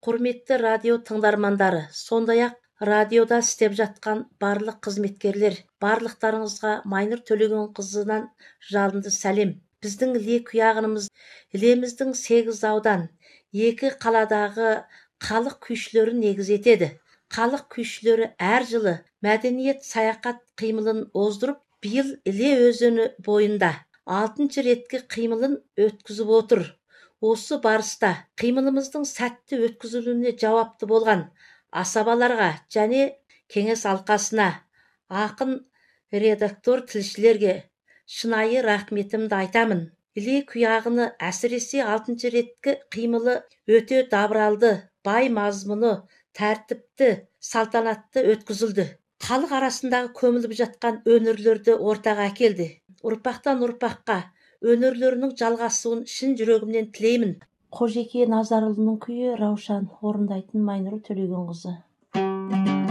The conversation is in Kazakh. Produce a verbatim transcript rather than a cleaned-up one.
Құрметті радио тыңдармандары, сондай-ақ радиода істеп жатқан барлық қызметкерлер, барлықтарыңызға Майнұр Төлегенқызынан жалынды сәлем. Біздің іле күйағынымыз еліміздің сегіз аудан, екі қаладағы халық күйшілері негіз етеді. Халық күйшілері әр жылы мәдениет саяхат қимылын оздырып, биыл Іле өзені бойында алтыншы ретке қимылын өткізіп отыр. Осы барыста қимылымыздың сәтті өткізілуіне жауапты болған асабаларға және кеңес алқасына, ақын, редактор, тілшілерге шынайы рахметімді айтамын. Іле күйағыны әсіресе алтыншы реткі қимылы өте дабыралды, бай мазмұны, тәртіпті, салтанатты өткізілді. Халық арасындағы көміліп жатқан өнерлерді ортаға әкелді. Ұрпақтан ұрпаққа өнерлерінің жалғасуын шын жүрегімнен тілеймін. Қожеке Назарұлының күйі Раушан, орындайтын Майнұр Төлегенқызы.